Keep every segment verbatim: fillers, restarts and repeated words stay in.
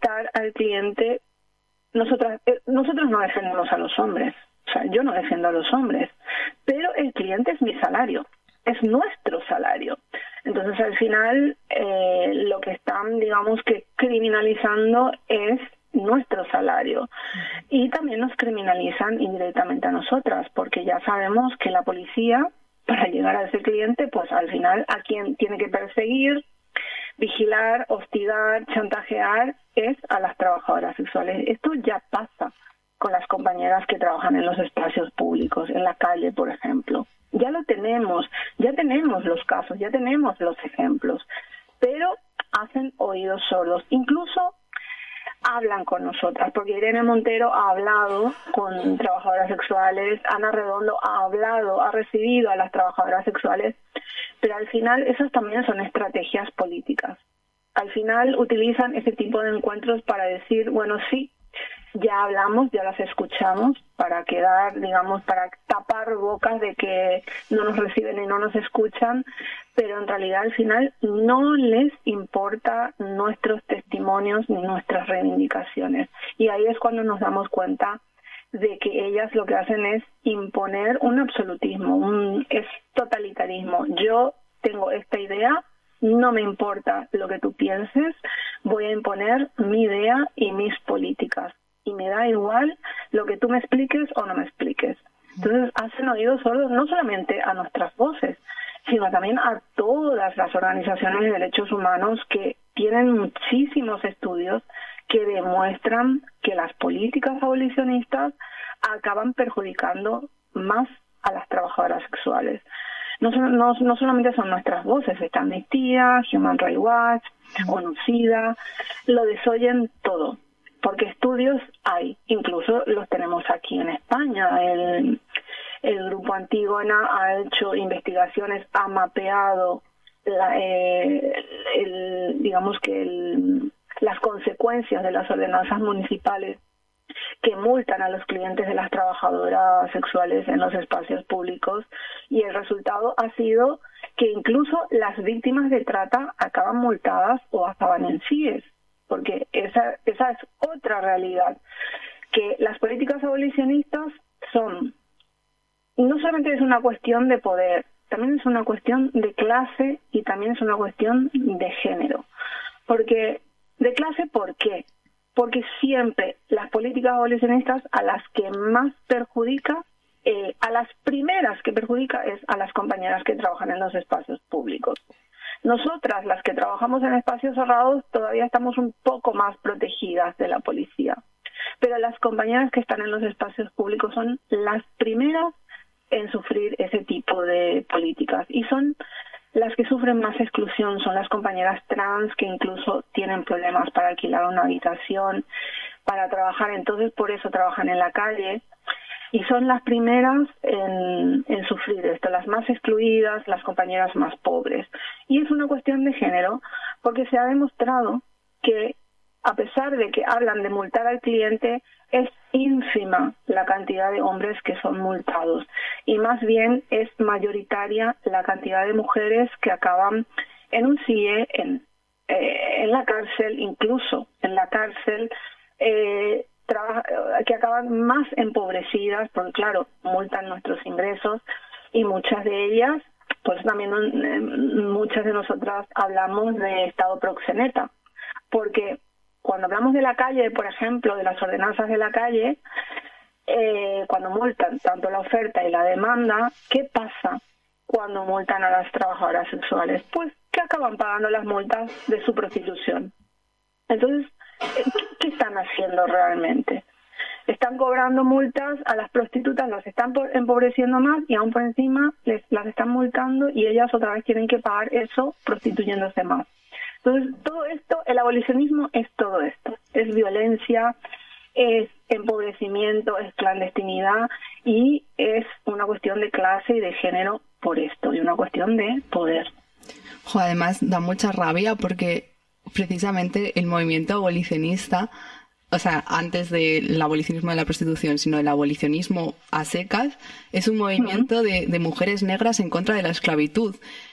multar al cliente, nosotras, eh, nosotros no defendemos a los hombres, o sea, yo no defiendo a los hombres, pero el cliente es mi salario, es nuestro salario. Entonces, al final, eh, lo que están, digamos, que criminalizando es nuestro salario. Y también nos criminalizan indirectamente a nosotras, porque ya sabemos que la policía, para llegar a ese cliente, pues al final a quien tiene que perseguir, vigilar, hostigar, chantajear, es a las trabajadoras sexuales. Esto ya pasa con las compañeras que trabajan en los espacios públicos, en la calle, por ejemplo. Ya lo tenemos, ya tenemos los casos, ya tenemos los ejemplos, pero hacen oídos sordos. Incluso hablan con nosotras, porque Irene Montero ha hablado con trabajadoras sexuales, Ana Redondo ha hablado, ha recibido a las trabajadoras sexuales, pero al final esas también son estrategias políticas. Al final utilizan ese tipo de encuentros para decir, bueno, sí, ya hablamos, ya las escuchamos, para quedar, digamos, para tapar bocas de que no nos reciben y no nos escuchan, pero en realidad al final no les importa nuestros testimonios ni nuestras reivindicaciones. Y ahí es cuando nos damos cuenta de que ellas lo que hacen es imponer un absolutismo, un es totalitarismo. Yo tengo esta idea, no me importa lo que tú pienses, voy a imponer mi idea y mis políticas. Y me da igual lo que tú me expliques o no me expliques. Entonces hacen oídos sordos no solamente a nuestras voces, sino también a todas las organizaciones de derechos humanos que tienen muchísimos estudios que demuestran que las políticas abolicionistas acaban perjudicando más a las trabajadoras sexuales. No, no, no solamente son nuestras voces, está Amnistía, Human Rights Watch, ONU-SIDA, lo desoyen todo. Porque estudios hay, incluso los tenemos aquí en España. El, el Grupo Antígona ha hecho investigaciones, ha mapeado, la, eh, el, digamos que el, las consecuencias de las ordenanzas municipales que multan a los clientes de las trabajadoras sexuales en los espacios públicos, y el resultado ha sido que incluso las víctimas de trata acaban multadas o acaban en C I E S. Porque esa, esa es otra realidad, que las políticas abolicionistas son, no solamente es una cuestión de poder, también es una cuestión de clase y también es una cuestión de género. Porque, de clase, ¿por qué? Porque siempre las políticas abolicionistas a las que más perjudica, eh, a las primeras que perjudica es a las compañeras que trabajan en los espacios públicos. Nosotras, las que trabajamos en espacios cerrados, todavía estamos un poco más protegidas de la policía. Pero las compañeras que están en los espacios públicos son las primeras en sufrir ese tipo de políticas. Y son las que sufren más exclusión, son las compañeras trans que incluso tienen problemas para alquilar una habitación, para trabajar. Entonces, por eso trabajan en la calle. Y son las primeras en, en sufrir esto, las más excluidas, las compañeras más pobres. Y es una cuestión de género, porque se ha demostrado que, a pesar de que hablan de multar al cliente, es ínfima la cantidad de hombres que son multados. Y más bien es mayoritaria la cantidad de mujeres que acaban en un C I E, en, eh, en la cárcel, incluso en la cárcel, eh, que acaban más empobrecidas, porque claro, multan nuestros ingresos, y muchas de ellas, pues también muchas de nosotras hablamos de estado proxeneta, porque cuando hablamos de la calle, por ejemplo, de las ordenanzas de la calle, eh, cuando multan tanto la oferta y la demanda, ¿qué pasa cuando multan a las trabajadoras sexuales? Pues que acaban pagando las multas de su prostitución. Entonces, ¿qué están haciendo realmente? Están cobrando multas a las prostitutas, las están empobreciendo más y aún por encima les, las están multando y ellas otra vez tienen que pagar eso prostituyéndose más. Entonces, todo esto, el abolicionismo es todo esto. Es violencia, es empobrecimiento, es clandestinidad y es una cuestión de clase y de género por esto, y una cuestión de poder. Jo, además, da mucha rabia porque precisamente el movimiento abolicionista, o sea, antes del abolicionismo de la prostitución, sino el abolicionismo a secas, es un movimiento de, de mujeres negras en contra de la esclavitud.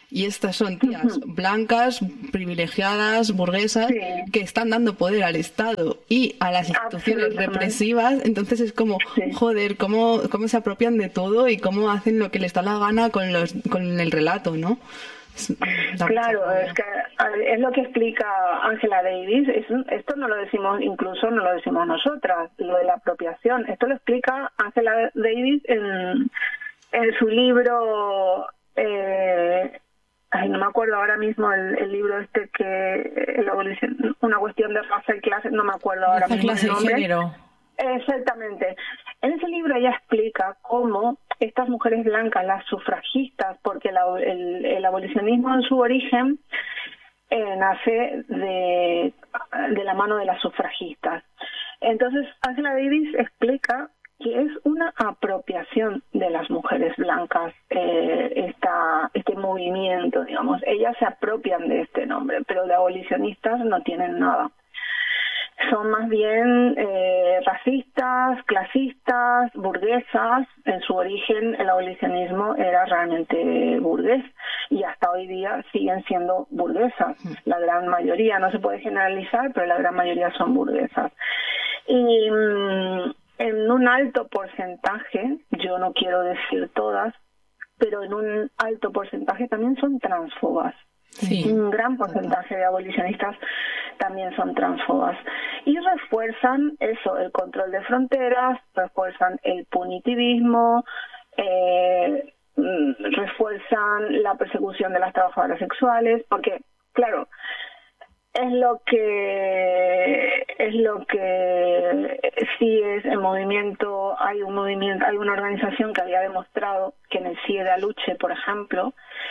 Y estas son tías Ujú. blancas, privilegiadas, burguesas, Sí. que están dando poder al Estado y a las instituciones Absolutamente. represivas. Entonces es como, Sí. joder, cómo, cómo se apropian de todo y cómo hacen lo que les da la gana con los con el relato, ¿no? Es- da mucha Claro, rabia. es que a- es lo que explica Angela Davis. Es, esto no lo decimos, incluso no lo decimos nosotras, lo de la apropiación. Esto lo explica Angela Davis en, en su libro. Eh, ay, no me acuerdo ahora mismo el, el libro este que el abolición, una cuestión de raza y clase. No me acuerdo ahora Raza, mismo el clase y nombre. género. Exactamente. En ese libro ella explica cómo estas mujeres blancas, las sufragistas, porque la- el, el abolicionismo en su origen eh, nace de, de la mano de las sufragistas. Entonces, Angela Davis explica que es una apropiación de las mujeres blancas eh, esta, este movimiento, digamos. Ellas se apropian de este nombre, pero de abolicionistas no tienen nada. Son más bien eh, racistas, clasistas, burguesas. En su origen el abolicionismo era realmente burgués y hasta hoy día siguen siendo burguesas. La gran mayoría, no se puede generalizar, pero la gran mayoría son burguesas. Y mm, en un alto porcentaje, yo no quiero decir todas, pero en un alto porcentaje también son transfobas. Sí. Un gran porcentaje de abolicionistas también son transfobas y refuerzan eso, el control de fronteras, refuerzan el punitivismo, eh, mm, refuerzan la persecución de las trabajadoras sexuales, porque claro, es lo que es lo que sí es el movimiento. Hay un movimiento, hay una organización que había demostrado que en el C I E de Aluche, por ejemplo,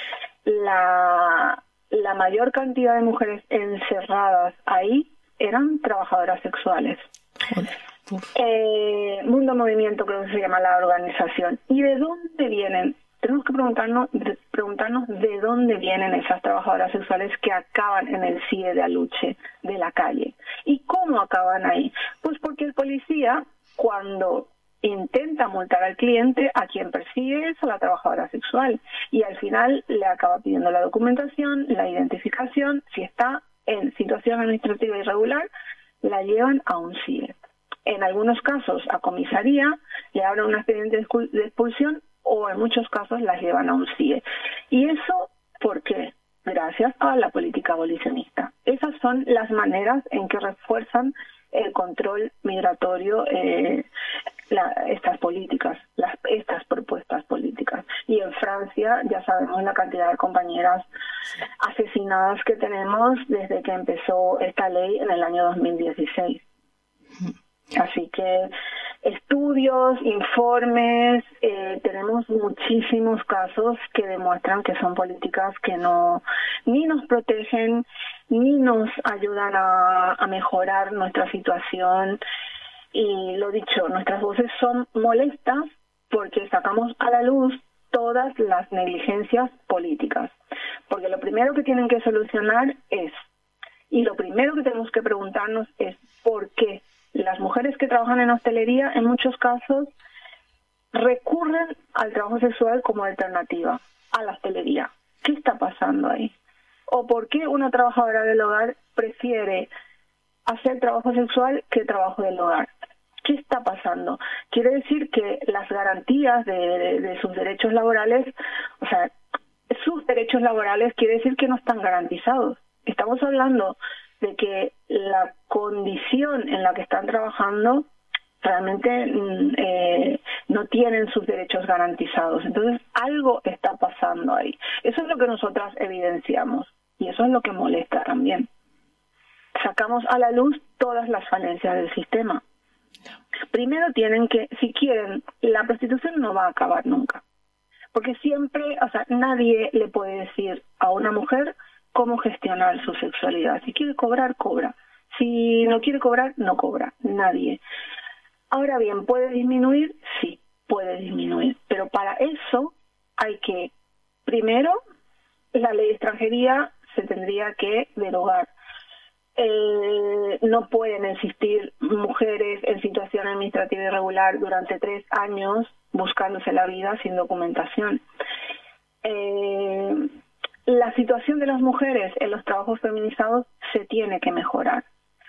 la la mayor cantidad de mujeres encerradas ahí eran trabajadoras sexuales. Joder. Uf. Eh, Mundo Movimiento creo que se llama la organización. ¿Y de dónde vienen? Tenemos que preguntarnos de, preguntarnos de dónde vienen esas trabajadoras sexuales que acaban en el C I E de Aluche, de la calle. ¿Y cómo acaban ahí? Pues porque el policía, cuando intenta multar al cliente, a quien persigue es a la trabajadora sexual y al final le acaba pidiendo la documentación, la identificación. Si está en situación administrativa irregular, la llevan a un C I E. En algunos casos a comisaría, le abren un expediente de expulsión o en muchos casos las llevan a un C I E. ¿Y eso por qué? Gracias a la política abolicionista. Esas son las maneras en que refuerzan el control migratorio, eh, la, estas políticas, las, estas propuestas políticas. Y en Francia ya sabemos la cantidad de compañeras asesinadas que tenemos desde que empezó esta ley en el año dos mil dieciséis. Así que estudios, informes, eh, tenemos muchísimos casos que demuestran que son políticas que no ni nos protegen ni nos ayudan a, a mejorar nuestra situación. Y lo dicho, nuestras voces son molestas porque sacamos a la luz todas las negligencias políticas. Porque lo primero que tienen que solucionar es, y lo primero que tenemos que preguntarnos es ¿por qué las mujeres que trabajan en hostelería en muchos casos recurren al trabajo sexual como alternativa a la hostelería? ¿Qué está pasando ahí? ¿O por qué una trabajadora del hogar prefiere hacer trabajo sexual que trabajo del hogar? ¿Qué está pasando? Quiere decir que las garantías de, de, de sus derechos laborales, o sea, sus derechos laborales quiere decir que no están garantizados. Estamos hablando de que la condición en la que están trabajando realmente eh, no tienen sus derechos garantizados. Entonces, algo está pasando ahí. Eso es lo que nosotras evidenciamos y eso es lo que molesta también. Sacamos a la luz todas las falencias del sistema. Primero tienen que, si quieren, la prostitución no va a acabar nunca. Porque siempre, o sea, nadie le puede decir a una mujer cómo gestionar su sexualidad. Si quiere cobrar, cobra. Si no quiere cobrar, no cobra. Nadie. Ahora bien, ¿puede disminuir? Sí, puede disminuir. Pero para eso hay que, primero, la ley de extranjería se tendría que derogar. Eh, no pueden existir mujeres en situación administrativa irregular durante tres años buscándose la vida sin documentación. Eh, la situación de las mujeres en los trabajos feminizados se tiene que mejorar.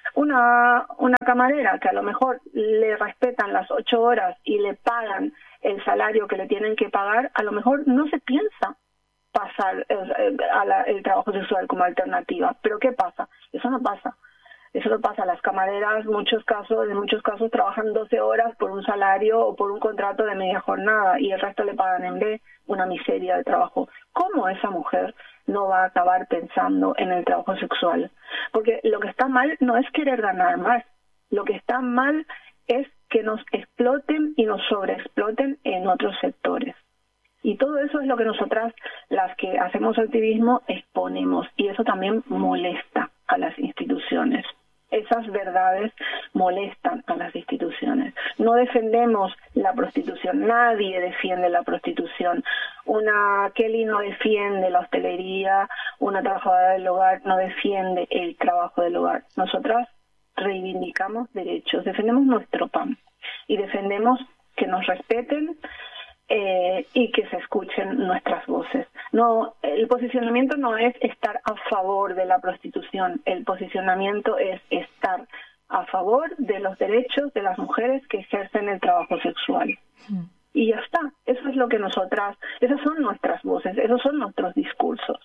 Una, una camarera que a lo mejor le respetan las ocho horas y le pagan el salario que le tienen que pagar, a lo mejor no se piensa pasar el, a la, el trabajo sexual como alternativa. Pero ¿qué pasa? Eso no pasa. Eso no pasa. Las camareras, muchos casos, en muchos casos trabajan doce horas por un salario o por un contrato de media jornada y el resto le pagan en B una miseria de trabajo. ¿Cómo esa mujer no va a acabar pensando en el trabajo sexual? Porque lo que está mal no es querer ganar más. Lo que está mal es que nos exploten y nos sobreexploten en otros sectores. Y todo eso es lo que nosotras, las que hacemos activismo, exponemos. Y eso también molesta a las instituciones. Esas verdades molestan a las instituciones. No defendemos la prostitución, nadie defiende la prostitución. Una Kelly no defiende la hostelería, una trabajadora del hogar no defiende el trabajo del hogar. Nosotras reivindicamos derechos, defendemos nuestro pan y defendemos que nos respeten eh, y que se escuchen nuestras voces. No, el posicionamiento no es estar a favor de la prostitución, el posicionamiento es estar a favor de los derechos de las mujeres que ejercen el trabajo sexual. Mm. Y ya está, eso es lo que nosotras, esas son nuestras voces, esos son nuestros discursos.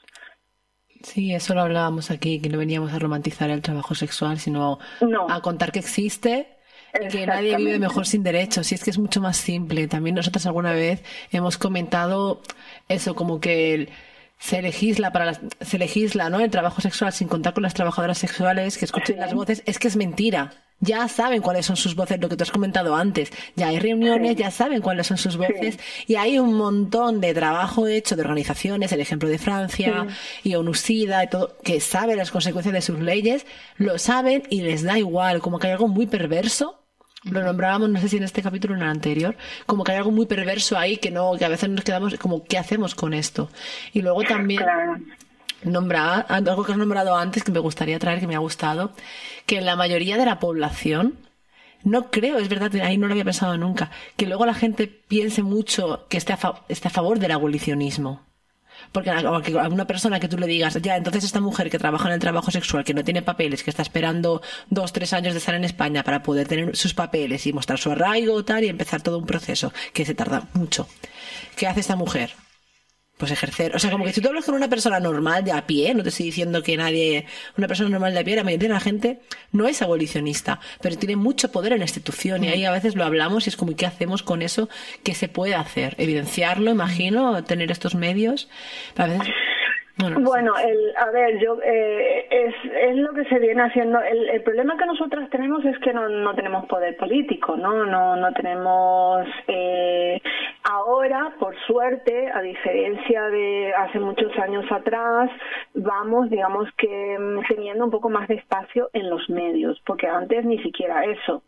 Sí, eso lo hablábamos aquí, que no veníamos a romantizar el trabajo sexual, sino no. a contar que existe y que nadie vive mejor sin derechos. Y es que es mucho más simple. También nosotras alguna vez hemos comentado eso, como que el, se legisla para las, se legisla, ¿no? El trabajo sexual sin contar con las trabajadoras sexuales que escuchen sí. las voces. Es que es mentira. Ya saben cuáles son sus voces, lo que tú has comentado antes. Ya hay reuniones, sí. ya saben cuáles son sus voces. Sí. Y hay un montón de trabajo hecho de organizaciones, el ejemplo de Francia sí. y ONUSIDA y todo, que saben las consecuencias de sus leyes, lo saben y les da igual. Como que hay algo muy perverso. Lo nombrábamos, no sé si en este capítulo o en el anterior, como que hay algo muy perverso ahí que no, que a veces nos quedamos como, ¿qué hacemos con esto? Y luego también claro. nombra, algo que has nombrado antes que me gustaría traer, que me ha gustado, que en la mayoría de la población, no creo, es verdad, ahí no lo había pensado nunca, que luego la gente piense mucho que esté a, fa- esté a favor del abolicionismo. Porque a una persona que tú le digas, ya, entonces esta mujer que trabaja en el trabajo sexual, que no tiene papeles, que está esperando dos, tres años de estar en España para poder tener sus papeles y mostrar su arraigo tal y empezar todo un proceso que se tarda mucho. ¿Qué hace esta mujer? Pues ejercer. O sea, como que si tú hablas con una persona normal de a pie, no te estoy diciendo que nadie, una persona normal de a pie, la mayoría de la gente no es abolicionista, pero tiene mucho poder en la institución y ahí a veces lo hablamos y es como, ¿qué hacemos con eso? ¿Qué se puede hacer? Evidenciarlo, imagino, tener estos medios. A veces... Bueno, bueno el, a ver, yo eh, es, es lo que se viene haciendo. El, el problema que nosotras tenemos es que no, no tenemos poder político, no, no, no tenemos. Eh, ahora, por suerte, a diferencia de hace muchos años atrás, vamos, digamos que teniendo un poco más de espacio en los medios, porque antes ni siquiera eso.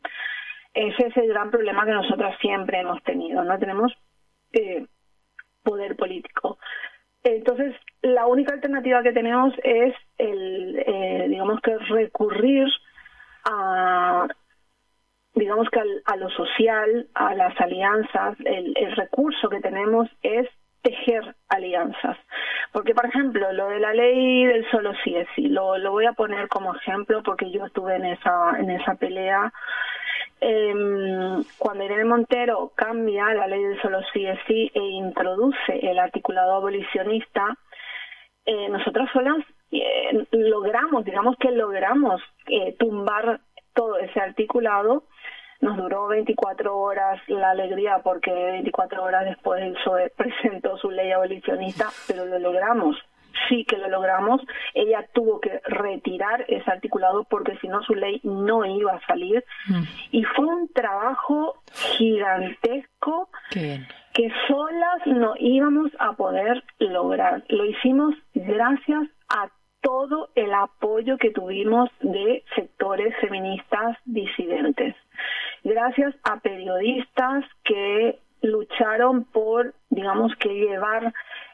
Ese es el gran problema que nosotras siempre hemos tenido, no tenemos eh, poder político. Entonces, la única alternativa que tenemos es, el, eh, digamos que recurrir a, digamos que al, a lo social, a las alianzas. El, el recurso que tenemos es tejer alianzas. Porque, por ejemplo, lo de la ley del solo sí es sí, lo, lo voy a poner como ejemplo porque yo estuve en esa, en esa pelea. Eh, cuando Irene Montero cambia la ley del solo sí es sí e introduce el articulado abolicionista, eh, nosotras solas eh, logramos, digamos que logramos eh, tumbar todo ese articulado. Nos duró veinticuatro horas la alegría porque veinticuatro horas después el P S O E presentó su ley abolicionista, pero lo logramos. Sí que lo logramos. Ella tuvo que retirar ese articulado porque si no su ley no iba a salir. Mm. Y fue un trabajo gigantesco que solas no íbamos a poder lograr. Lo hicimos gracias a todo el apoyo que tuvimos de sectores feministas disidentes. Gracias a periodistas que lucharon por, digamos que llevar...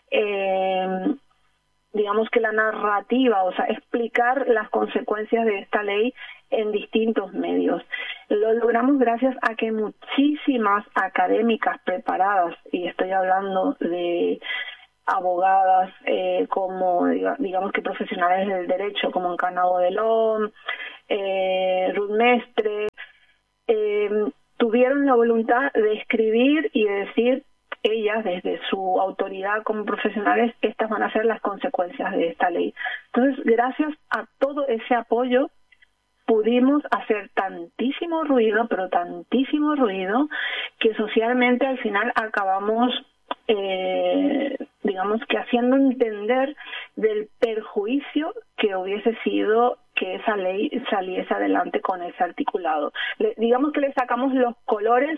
Eh, digamos que la narrativa, o sea, explicar las consecuencias de esta ley en distintos medios. Lo logramos gracias a que muchísimas académicas preparadas, y estoy hablando de abogadas, eh, como digamos que profesionales del derecho, como Encarna Bodelón, eh, Ruth Mestre, eh, tuvieron la voluntad de escribir y de decir ellas, desde su autoridad como profesionales, estas van a ser las consecuencias de esta ley. Entonces, gracias a todo ese apoyo, pudimos hacer tantísimo ruido, pero tantísimo ruido, que socialmente al final acabamos, eh, digamos que haciendo entender del perjuicio que hubiese sido que esa ley saliese adelante con ese articulado. Le, digamos que le sacamos los colores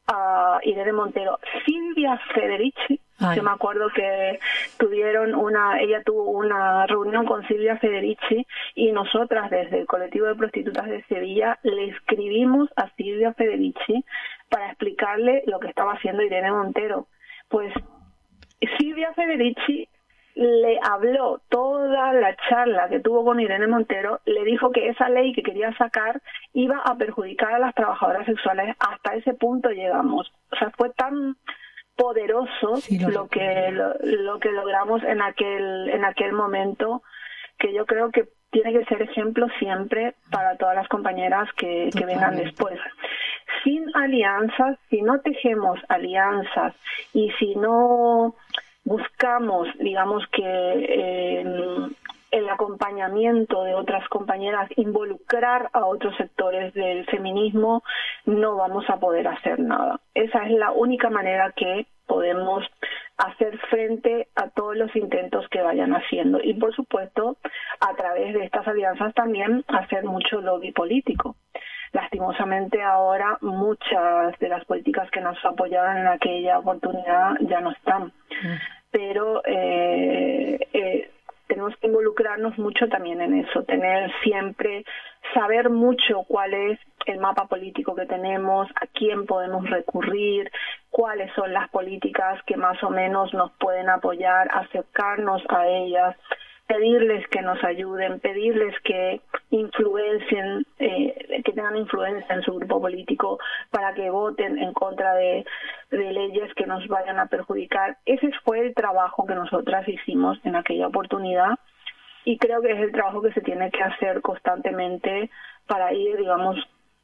a Irene Montero. Silvia Federici, Ay. yo me acuerdo que tuvieron una, ella tuvo una reunión con Silvia Federici y nosotras desde el colectivo de prostitutas de Sevilla le escribimos a Silvia Federici para explicarle lo que estaba haciendo Irene Montero. Pues Silvia Federici le habló toda la charla que tuvo con Irene Montero, le dijo que esa ley que quería sacar iba a perjudicar a las trabajadoras sexuales. Hasta ese punto llegamos. O sea, fue tan poderoso sí, lo, lo que lo, lo que logramos en aquel en aquel momento, que yo creo que tiene que ser ejemplo siempre para todas las compañeras que, que vengan después. Sin alianzas, si no tejemos alianzas y si no buscamos, digamos que eh, el acompañamiento de otras compañeras, involucrar a otros sectores del feminismo, no vamos a poder hacer nada. Esa es la única manera que podemos hacer frente a todos los intentos que vayan haciendo. Y, por supuesto, a través de estas alianzas también hacer mucho lobby político. Lastimosamente ahora muchas de las políticas que nos apoyaron en aquella oportunidad ya no están. Mm. Pero eh, eh, tenemos que involucrarnos mucho también en eso, tener siempre, saber mucho cuál es el mapa político que tenemos, a quién podemos recurrir, cuáles son las políticas que más o menos nos pueden apoyar, acercarnos a ellas, pedirles que nos ayuden, pedirles que influencien, eh, que tengan influencia en su grupo político para que voten en contra de, de leyes que nos vayan a perjudicar. Ese fue el trabajo que nosotras hicimos en aquella oportunidad y creo que es el trabajo que se tiene que hacer constantemente para ir, digamos,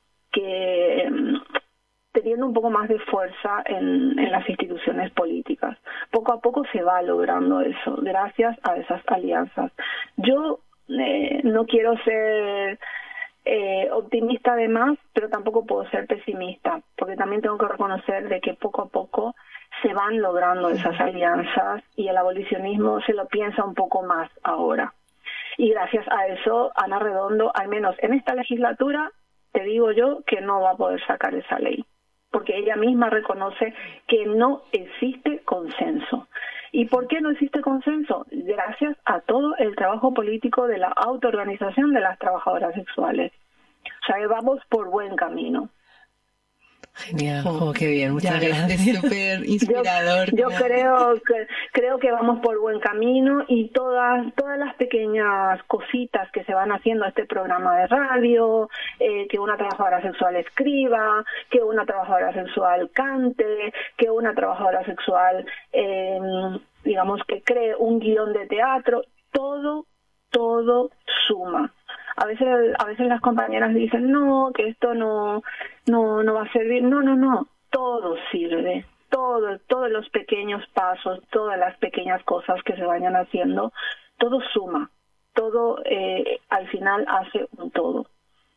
que teniendo un poco más de fuerza en, en las instituciones políticas. Poco a poco se va logrando eso, gracias a esas alianzas. Yo eh, no quiero ser eh, optimista de más, pero tampoco puedo ser pesimista, porque también tengo que reconocer de que poco a poco se van logrando esas alianzas y el abolicionismo se lo piensa un poco más ahora. Y gracias a eso, Ana Redondo, al menos en esta legislatura, te digo yo que no va a poder sacar esa ley, porque ella misma reconoce que no existe consenso. ¿Y por qué no existe consenso? Gracias a todo el trabajo político de la autoorganización de las trabajadoras sexuales. O sea, vamos por buen camino. Genial, oh, qué bien, muchas ya, gracias. Es súper inspirador. Yo, yo creo que creo que vamos por buen camino y todas todas las pequeñas cositas que se van haciendo, este programa de radio, eh, que una trabajadora sexual escriba, que una trabajadora sexual cante, que una trabajadora sexual, eh, digamos, que cree un guión de teatro, todo, todo suma. A veces a veces las compañeras dicen, no, que esto no no no va a servir. No, no, no, todo sirve. Todo, todos los pequeños pasos, todas las pequeñas cosas que se vayan haciendo, todo suma. Todo eh, al final hace un todo.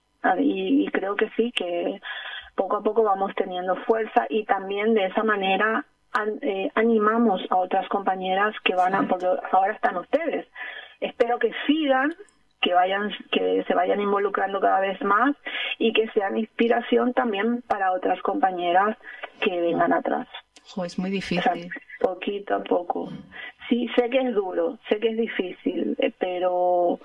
Y, y creo que sí, que poco a poco vamos teniendo fuerza y también de esa manera an, eh, animamos a otras compañeras que van a, porque ahora están ustedes. Espero que sigan, que vayan, que se vayan involucrando cada vez más y que sean inspiración también para otras compañeras que vengan atrás. Jo, es muy difícil. O sea, poquito a poco. Sí, sé que es duro, sé que es difícil, pero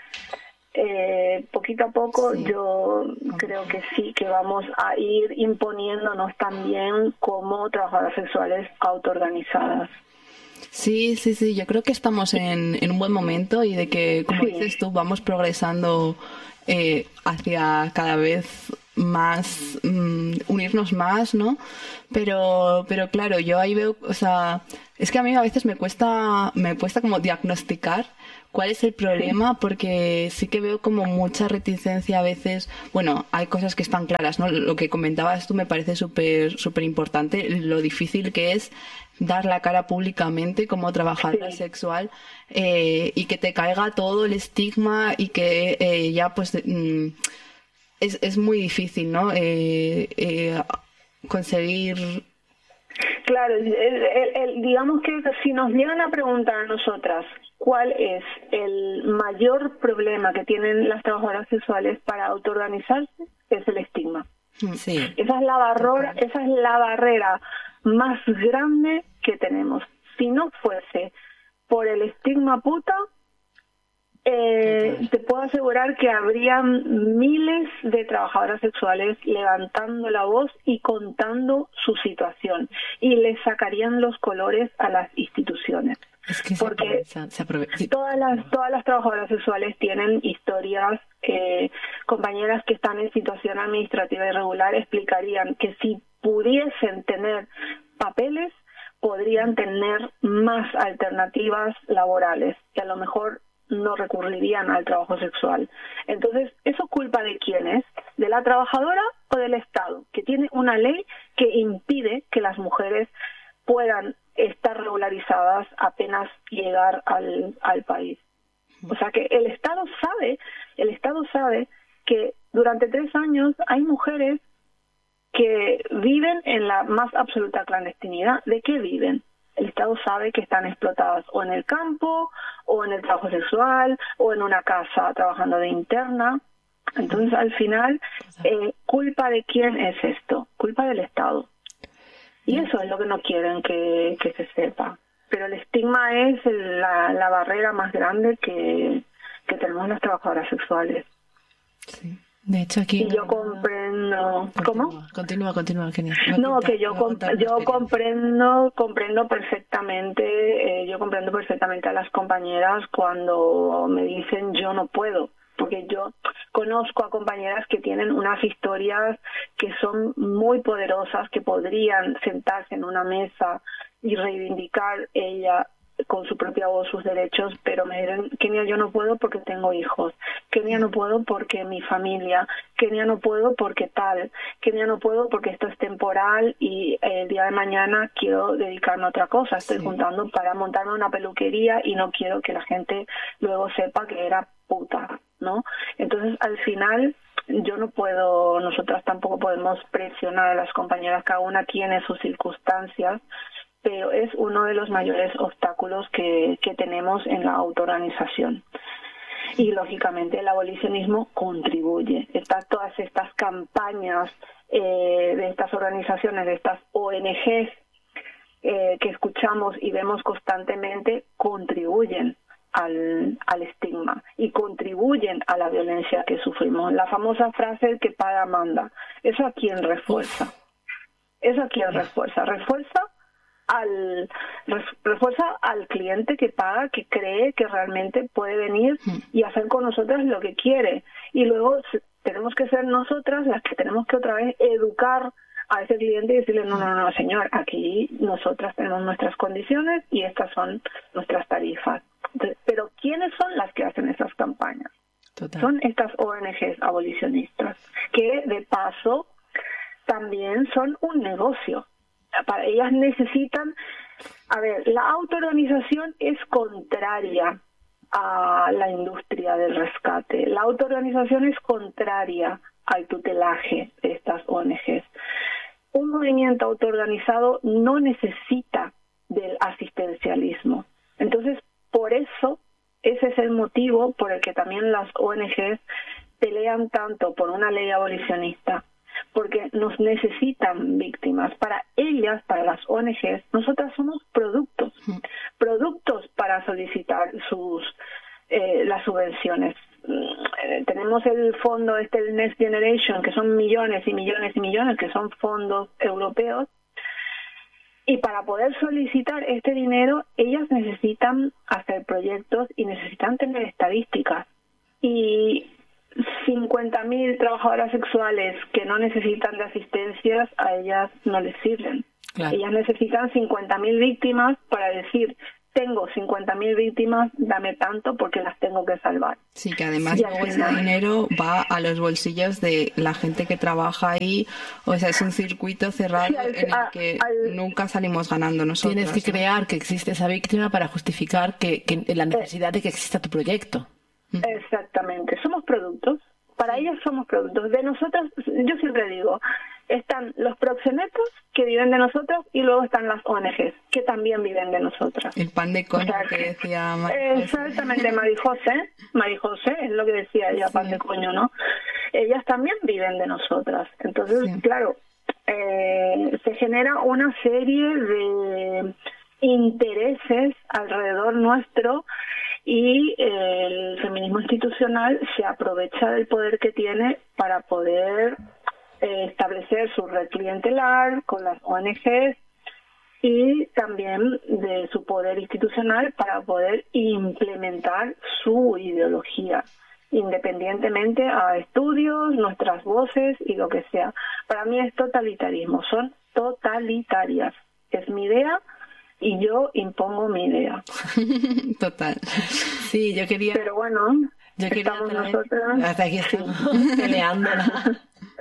eh, poquito a poco sí. Yo creo que sí, que vamos a ir imponiéndonos también como trabajadoras sexuales autoorganizadas. Sí, sí, sí, yo creo que estamos en, en un buen momento y de que, como sí. dices tú, vamos progresando eh, hacia cada vez más, um, unirnos más, ¿no? Pero, pero claro, yo ahí veo, o sea, es que a mí a veces me cuesta, me cuesta como diagnosticar cuál es el problema, porque sí que veo como mucha reticencia a veces. Bueno, hay cosas que están claras, ¿no? Lo que comentabas tú me parece súper, súper importante, lo difícil que es dar la cara públicamente como trabajadora sí. sexual, eh, y que te caiga todo el estigma y que eh, ya pues mm, es, es muy difícil, ¿no? Eh, eh, conseguir... Claro, el, el, el, digamos que si nos llegan a preguntar a nosotras cuál es el mayor problema que tienen las trabajadoras sexuales para autoorganizarse, es el estigma. Sí. Esa es la barrera, esa es la barrera más grande que tenemos. Si no fuese por el estigma puta, eh, te puedo asegurar que habrían miles de trabajadoras sexuales levantando la voz y contando su situación, y les sacarían los colores a las instituciones. Es que porque se aprovecha, se aprovecha. Sí. todas las todas las trabajadoras sexuales tienen historias. Eh, compañeras que están en situación administrativa irregular explicarían que si pudiesen tener papeles podrían tener más alternativas laborales, que a lo mejor no recurrirían al trabajo sexual. Entonces, ¿eso culpa de quién es? ¿De la trabajadora o del Estado? Que tiene una ley que impide que las mujeres puedan estar regularizadas apenas llegar al, al país. O sea que el Estado sabe, el Estado sabe que durante tres años hay mujeres que viven en la más absoluta clandestinidad. ¿De qué viven? El Estado sabe que están explotadas o en el campo, o en el trabajo sexual, o en una casa trabajando de interna. Entonces, al final, eh, ¿culpa de quién es esto? Culpa del Estado. Y eso es lo que no quieren que, que se sepa. Pero el estigma es la, la barrera más grande que, que tenemos las trabajadoras sexuales. Sí. De hecho, aquí... Y yo comprendo... Continúa, ¿Cómo? Continúa, continúa, Kenia. No, contar, que yo comp yo comprendo comprendo perfectamente, eh, yo comprendo perfectamente a las compañeras cuando me dicen yo no puedo. Porque yo conozco a compañeras que tienen unas historias que son muy poderosas, que podrían sentarse en una mesa y reivindicar ella con su propia voz sus derechos, pero me dirán, Kenia, yo no puedo porque tengo hijos, Kenia, no puedo porque mi familia, Kenia, no puedo porque tal, Kenia, no puedo porque esto es temporal y el día de mañana quiero dedicarme a otra cosa, estoy sí. juntando para montarme una peluquería y no quiero que la gente luego sepa que era puta, ¿no? Entonces, al final, yo no puedo, nosotras tampoco podemos presionar a las compañeras, cada una tiene sus circunstancias, pero es uno de los mayores obstáculos que, que tenemos en la autoorganización. Y, lógicamente, el abolicionismo contribuye. Estas, todas estas campañas eh, de estas organizaciones, de estas O N Ges eh, que escuchamos y vemos constantemente, contribuyen al, al estigma y contribuyen a la violencia que sufrimos. La famosa frase, el que paga manda. ¿Eso a quién refuerza? ¿Eso a quién refuerza? Refuerza al refuerza al cliente que paga, que cree que realmente puede venir y hacer con nosotras lo que quiere. Y luego tenemos que ser nosotras las que tenemos que otra vez educar a ese cliente y decirle, no, no, no, señor, aquí nosotras tenemos nuestras condiciones y estas son nuestras tarifas. Entonces, pero ¿quiénes son las que hacen esas campañas? Total. Son estas O N Ges abolicionistas, que de paso también son un negocio. Para ellas necesitan, a ver, la autoorganización es contraria a la industria del rescate. La autoorganización es contraria al tutelaje de estas O N Ges. Un movimiento autoorganizado no necesita del asistencialismo. Entonces, por eso, ese es el motivo por el que también las O N Ges pelean tanto por una ley abolicionista, porque nos necesitan víctimas. Para ellas, para las O N Ges, nosotras somos productos, productos para solicitar sus eh, las subvenciones. Eh, tenemos el fondo, este el Next Generation, que son millones y millones y millones, que son fondos europeos, y para poder solicitar este dinero, ellas necesitan hacer proyectos y necesitan tener estadísticas. Y cincuenta mil trabajadoras sexuales que no necesitan de asistencias, a ellas no les sirven. Claro. Ellas necesitan cincuenta mil víctimas para decir, tengo cincuenta mil víctimas, dame tanto porque las tengo que salvar. Sí, que además luego ese dinero va a los bolsillos de la gente que trabaja ahí, o sea, es un circuito cerrado sí, al, en el a, que al, nunca salimos ganando nosotros. Tienes que ¿no? crear que existe esa víctima para justificar que, que la necesidad de que exista tu proyecto. Exactamente, somos productos, para ellas somos productos. De nosotros, yo siempre digo, están los proxenetos que viven de nosotros y luego están las O N Ges que también viven de nosotras. El pan de coño o sea, que decía Marijose. Exactamente, Marijose, Marijose es lo que decía ella, sí. pan de coño, ¿no? Ellas también viven de nosotras. Entonces, sí. claro, eh, se genera una serie de intereses alrededor nuestro y eh, el feminismo institucional se aprovecha del poder que tiene para poder eh, establecer su red clientelar con las O N Ges y también de su poder institucional para poder implementar su ideología independientemente a estudios, nuestras voces y lo que sea. Para mí es totalitarismo, son totalitarias. Es mi idea y yo impongo mi idea. Total. Sí, yo quería... Pero bueno, yo quería estamos traer... nosotras... Hasta aquí estamos peleándola.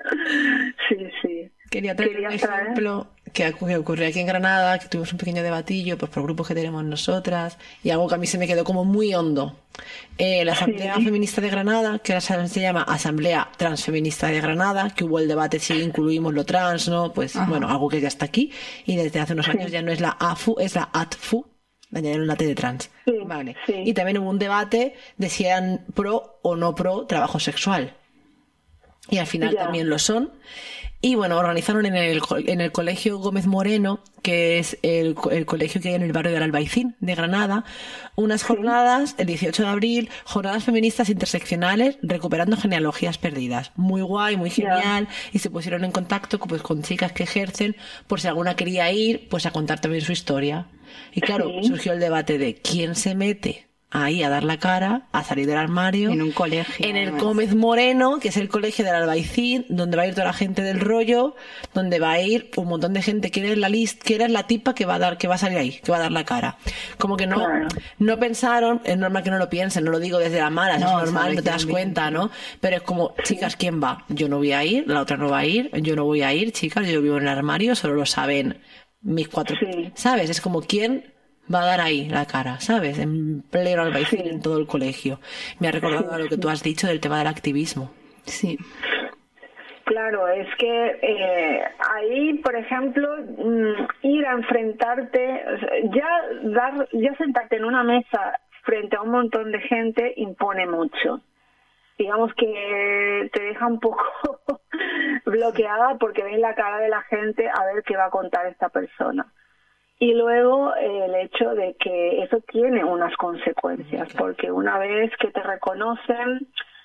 Sí, sí. Quería traer quería un ejemplo que, que ocurrió aquí en Granada, que tuvimos un pequeño debatillo pues por grupos que tenemos nosotras y algo que a mí se me quedó como muy hondo. Eh, la Asamblea sí. Feminista de Granada, que ahora se llama Asamblea Transfeminista de Granada, que hubo el debate si incluimos lo trans, ¿no? Pues Ajá. bueno, algo que ya está aquí y desde hace unos sí. años ya no es la A F U, es la A T F U. Le añadieron la T de trans. Sí, vale. Sí. Y también hubo un debate de si eran pro o no pro trabajo sexual. Y al final ya. también lo son. Y bueno, organizaron en el, en el Colegio Gómez Moreno, que es el, el colegio que hay en el barrio del Albaicín de Granada, unas jornadas, el dieciocho de abril, jornadas feministas interseccionales recuperando genealogías perdidas. Muy guay, muy genial. Yeah. Y se pusieron en contacto pues, con chicas que ejercen, por si alguna quería ir, pues a contar también su historia. Y claro, sí. surgió el debate de quién se mete ahí a dar la cara, a salir del armario. En un colegio. En el Gómez Moreno, que es el colegio del Albaicín, donde va a ir toda la gente del rollo, donde va a ir un montón de gente que eres la list, que eres la tipa que va a dar, que va a salir ahí, que va a dar la cara. Como que no, claro. no pensaron, es normal que no lo piensen, no lo digo desde la mala, no, es normal, no te das cuenta, ¿no? Pero es como, chicas, ¿quién va? Yo no voy a ir, la otra no va a ir, yo no voy a ir, chicas, yo vivo en el armario, solo lo saben mis cuatro, sí. ¿sabes? Es como, ¿quién va a dar ahí la cara, ¿sabes? En pleno Albaicín, sí. en todo el colegio. Me ha recordado a lo que tú has dicho del tema del activismo. Sí. Claro, es que eh, ahí, por ejemplo, ir a enfrentarte, ya dar, ya sentarte en una mesa frente a un montón de gente impone mucho. Digamos que te deja un poco bloqueada porque ves la cara de la gente a ver qué va a contar esta persona. Y luego eh, el hecho de que eso tiene unas consecuencias, porque una vez que te reconocen,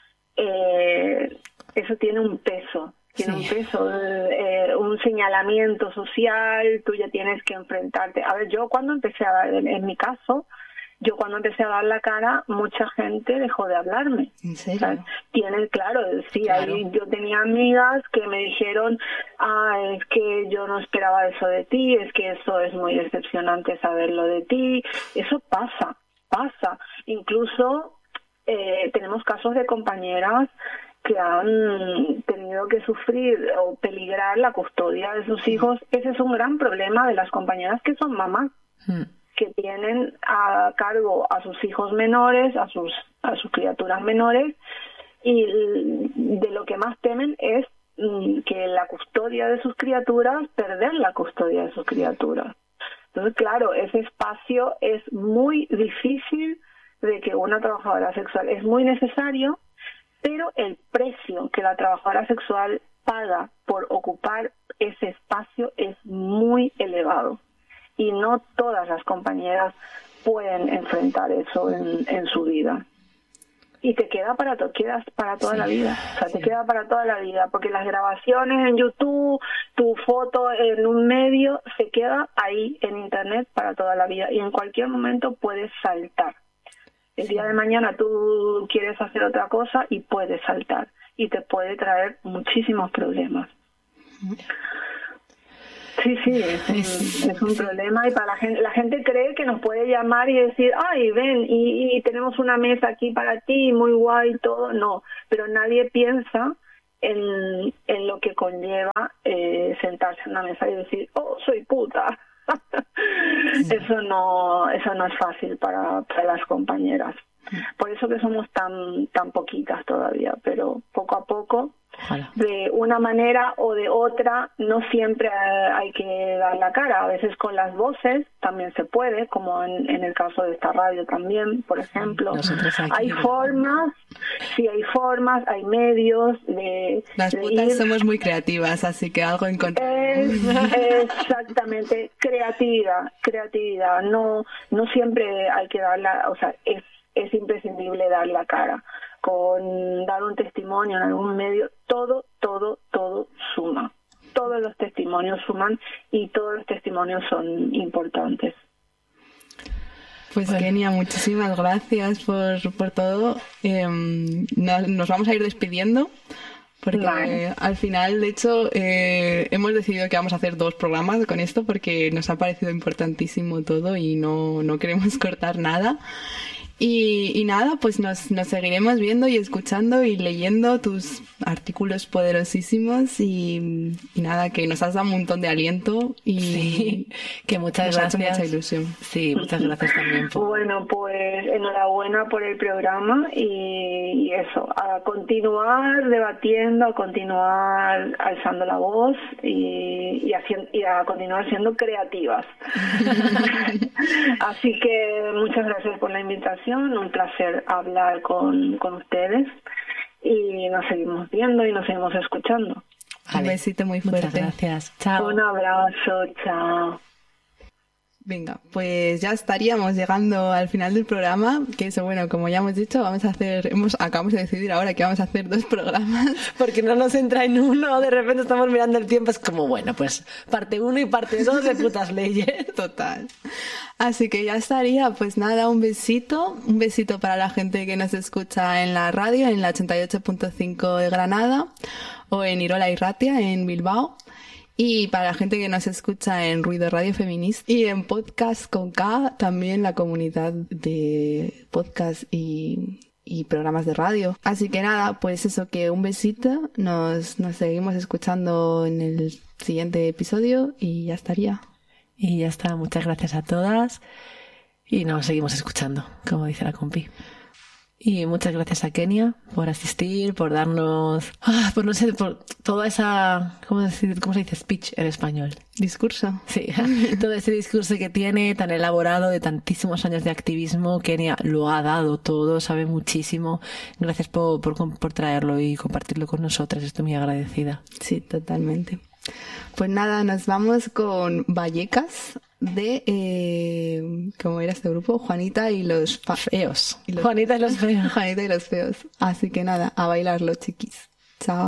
eh, eso tiene un peso, tiene sí. un peso, eh, un señalamiento social, tú ya tienes que enfrentarte. A ver, yo cuando empecé a dar, en, en mi caso, yo cuando empecé a dar la cara, mucha gente dejó de hablarme. ¿En serio? O sea, tienen, claro, sí, claro. ahí yo tenía amigas que me dijeron, ah, es que yo no esperaba eso de ti, es que eso es muy decepcionante saberlo de ti. Eso pasa, pasa. Incluso eh, tenemos casos de compañeras que han tenido que sufrir o peligrar la custodia de sus hijos. Ese es un gran problema de las compañeras que son mamás. Hmm. que tienen a cargo a sus hijos menores, a sus a sus criaturas menores, y de lo que más temen es que la custodia de sus criaturas, perder la custodia de sus criaturas. Entonces, claro, ese espacio es muy difícil de que una trabajadora sexual, es muy necesario, pero el precio que la trabajadora sexual paga por ocupar ese espacio es muy elevado. Y no todas las compañeras pueden enfrentar eso en, en su vida. Y te queda para, to quedas para toda sí, la vida. O sea, sí. te queda para toda la vida. Porque las grabaciones en YouTube, tu foto en un medio, se queda ahí en Internet para toda la vida. Y en cualquier momento puedes saltar. El día de mañana tú quieres hacer otra cosa y puedes saltar y te puede traer muchísimos problemas. Sí, sí, es un, es un problema y para la gente, la gente cree que nos puede llamar y decir, ay, ven, y, y tenemos una mesa aquí para ti, muy guay, todo. No, pero nadie piensa en, en lo que conlleva eh, sentarse en una mesa y decir, oh, soy puta. Eso no, eso no es fácil para, para las compañeras. Por eso que somos tan, tan poquitas todavía, pero poco a poco, Ojalá. de una manera o de otra, no siempre hay que dar la cara. A veces con las voces también se puede, como en, en el caso de esta radio también, por ejemplo. Hay formas, sí hay formas, hay medios de... Las putas de ir... somos muy creativas, así que algo encontramos. Exactamente, creatividad, creatividad. No, no siempre hay que dar la... O sea, es es imprescindible dar la cara, con dar un testimonio en algún medio, todo, todo, todo suma. Todos los testimonios suman y todos los testimonios son importantes. Pues bueno. Kenia, muchísimas gracias por, por todo. Eh, nos, nos vamos a ir despidiendo. Porque vale. al final, de hecho, eh, hemos decidido que vamos a hacer dos programas con esto porque nos ha parecido importantísimo todo y no, no queremos cortar nada. Y, y nada, pues nos, nos seguiremos viendo y escuchando y leyendo tus artículos poderosísimos y, y nada, que nos has dado un montón de aliento y sí, que muchas nos gracias. Ha hecho mucha ilusión. Sí, muchas gracias también. Por... Bueno, pues enhorabuena por el programa y, y eso, a continuar debatiendo, a continuar alzando la voz y, y, haciendo, y a continuar siendo creativas. Así que muchas gracias por la invitación. Un placer hablar con, con ustedes y nos seguimos viendo y nos seguimos escuchando. Vale. Un besito muy fuerte. Muchas gracias. Chao. Un abrazo. Chao. Venga, pues ya estaríamos llegando al final del programa, que eso, bueno, como ya hemos dicho, vamos a hacer, hemos, acabamos de decidir ahora que vamos a hacer dos programas. Porque no nos entra en uno, de repente estamos mirando el tiempo, es como, bueno, pues parte uno y parte dos de putas leyes. Total. Así que ya estaría, pues nada, un besito, un besito para la gente que nos escucha en la radio, en la ochenta y ocho punto cinco de Granada, o en Irola y Ratia, en Bilbao. Y para la gente que nos escucha en Ruido Radio Feminista y en Podcast con K, también la comunidad de podcast y, y programas de radio. Así que nada, pues eso, que un besito, nos, nos seguimos escuchando en el siguiente episodio y ya estaría. Y ya está, muchas gracias a todas y nos seguimos escuchando, como dice la compi. Y muchas gracias a Kenia por asistir, por darnos, ah, por no sé, por toda esa, ¿cómo, decir, ¿cómo se dice? Speech en español. Discurso. Sí, todo ese discurso que tiene tan elaborado de tantísimos años de activismo. Kenia lo ha dado todo, sabe muchísimo. Gracias por, por, por traerlo y compartirlo con nosotras, estoy muy agradecida. Sí, totalmente. Pues nada, nos vamos con Vallecas de, eh, ¿cómo era este grupo? Juanita y los fa- feos. Y los... Juanita y los feos. Juanita y los feos. Así que nada, a bailarlo, chiquis. Chao.